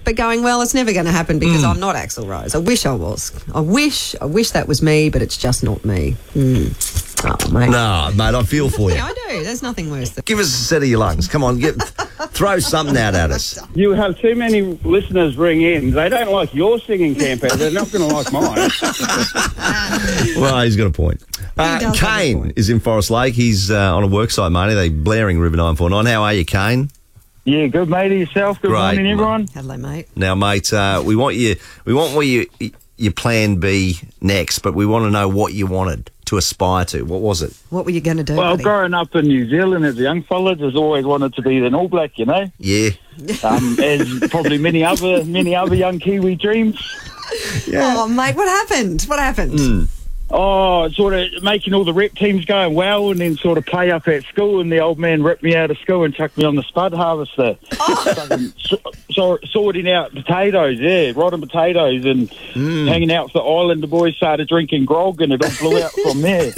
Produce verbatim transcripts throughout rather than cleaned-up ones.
but going, well, it's never going to happen because mm. I'm not Axl Rose. I wish I was. I wish, I wish that was me, but it's just not me. Mm. Oh, mate. No, mate, I feel for you. Yeah, I do. There's nothing worse than... Give us a set of your lungs. Come on, get, throw something out at us. You have too many listeners ring in. They don't like your singing, Camper. They're not going to like mine. Well, he's got a point. Uh, Kane point. is in Forest Lake. He's uh, on a work site, matey. They blaring River nine four nine. How are you, Kane? Yeah, good, mate. Yourself? Good Great, morning, everyone. Mate. Hello, mate. Now, mate, uh, we want you. We want what you your plan B next, but we want to know what you wanted to aspire to. What was it? What were you going to do? Well, buddy? growing up in New Zealand as a young fella, just always wanted to be an All Black, you know. Yeah. Um, as probably many other many other young Kiwi dreams. Yeah. Oh, mate, what happened? What happened? Mm. Oh, sort of making all the rep teams going well, and then sort of play up at school, and the old man ripped me out of school and chucked me on the spud harvester. Oh. so, so, sorting out potatoes, yeah, rotten potatoes, and mm. hanging out with the Islander boys, started drinking grog, and it all blew out from there.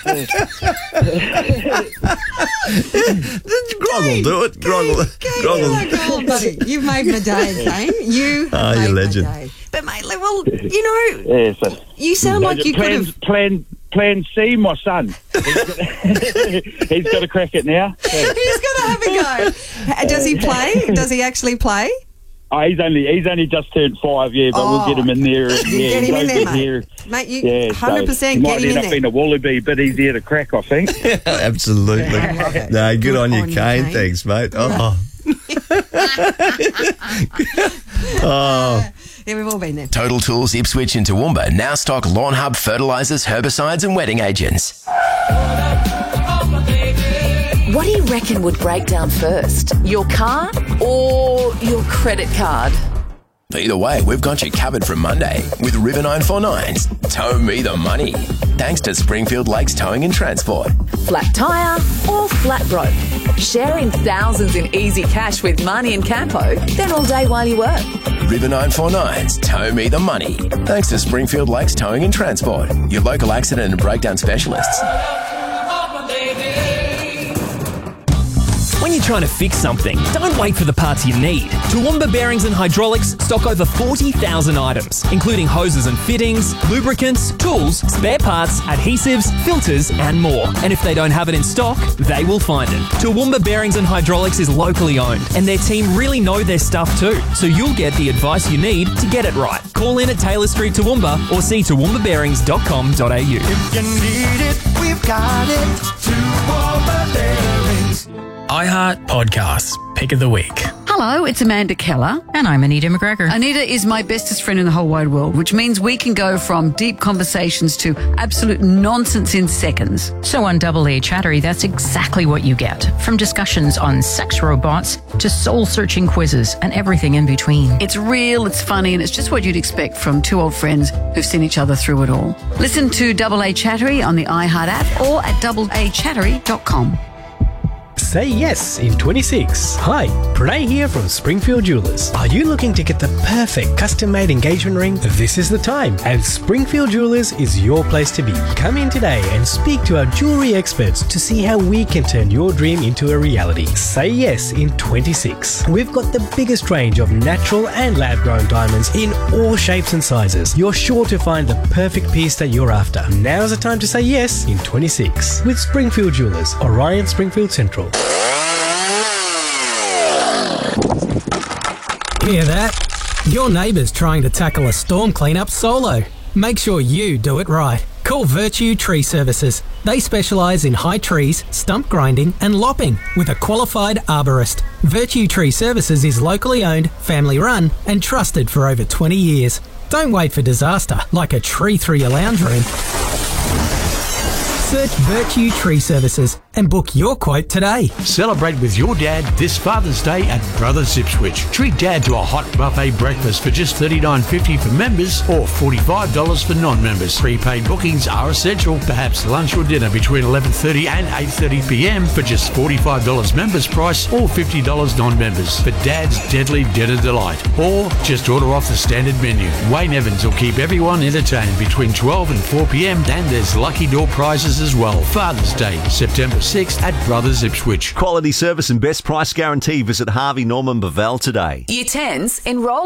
Grog will do it. Grog will. Grog will. Oh, buddy, you've made my day, Kane. You oh, made you're a legend. my day. But, mate, well, you know, yeah, so, you sound like you plan, could have... Plan, plan C, my son. He's got, he's got a crack at now. Yeah. He's got to have a go. Does he play? Does he actually play? Oh, he's only he's only just turned five, yeah, but oh, we'll get him in there. And, you yeah, get him in there, mate. Here. Mate, you yeah, one hundred percent so get him in there. Might end up being a wallaby, but he's there to crack, I think. Absolutely. Yeah, no, good, good on you, on Kane. Kane. Thanks, mate. Oh. oh. Yeah, we've all been there. Total Tools Ipswich and Toowoomba now stock Lawn Hub fertilisers, herbicides and wetting agents. What do you reckon would break down first? Your car or your credit card? Either way, we've got you covered from Monday with River nine four nine's Tow Me the Money. Thanks to Springfield Lakes Towing and Transport. Flat tyre or flat broke? Sharing thousands in easy cash with Marnie and Campo, then all day while you work. River nine four nine's Tow Me the Money. Thanks to Springfield Lakes Towing and Transport, your local accident and breakdown specialists. When you're trying to fix something, don't wait for the parts you need. Toowoomba Bearings and Hydraulics stock over forty thousand items, including hoses and fittings, lubricants, tools, spare parts, adhesives, filters, and more. And if they don't have it in stock, they will find it. Toowoomba Bearings and Hydraulics is locally owned, and their team really know their stuff too, so you'll get the advice you need to get it right. Call in at Taylor Street Toowoomba or see toowoomba bearings dot com dot a u. If you need it, we've got it. Toowoomba Bearings. iHeart Podcasts, Pick of the Week. Hello, it's Amanda Keller. And I'm Anita McGregor. Anita is my bestest friend in the whole wide world, which means we can go from deep conversations to absolute nonsense in seconds. So on Double A Chattery, that's exactly what you get. From discussions on sex robots to soul-searching quizzes and everything in between. It's real, it's funny, and it's just what you'd expect from two old friends who've seen each other through it all. Listen to Double A Chattery on the iHeart app or at double a chattery dot com. Say yes in twenty-six. Hi, Pranay here from Springfield Jewelers. Are you looking to get the perfect custom-made engagement ring? This is the time, and Springfield Jewelers is your place to be. Come in today and speak to our jewelry experts to see how we can turn your dream into a reality. Say yes in twenty-six. We've got the biggest range of natural and lab-grown diamonds in all shapes and sizes. You're sure to find the perfect piece that you're after. Now's the time to say yes in twenty-six with Springfield Jewelers, Orion Springfield Central. Hear that? Your neighbour's trying to tackle a storm cleanup solo. Make sure you do it right. Call Virtue Tree Services. They specialise in high trees, stump grinding and lopping with a qualified arborist. Virtue Tree Services is locally owned, family run and trusted for over twenty years. Don't wait for disaster like a tree through your lounge room. Search Virtue Tree Services and book your quote today. Celebrate with your dad this Father's Day at Brothers Ipswich. Treat Dad to a hot buffet breakfast for just thirty-nine fifty for members or forty-five dollars for non-members. Prepaid bookings are essential. Perhaps lunch or dinner between eleven thirty and eight thirty p m for just forty-five dollars members price or fifty dollars non-members for Dad's deadly dinner delight. Or just order off the standard menu. Wayne Evans will keep everyone entertained between twelve and four p m and there's lucky door prizes as well. Father's Day, September sixth at Brothers Ipswich. Quality service and best price guarantee. Visit Harvey Norman Bevell today. Year tens, enroll